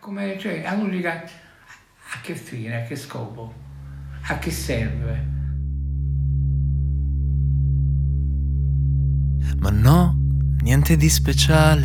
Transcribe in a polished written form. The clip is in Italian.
Come, cioè, la musica a che fine, a che scopo, a che serve? Ma no, niente di speciale.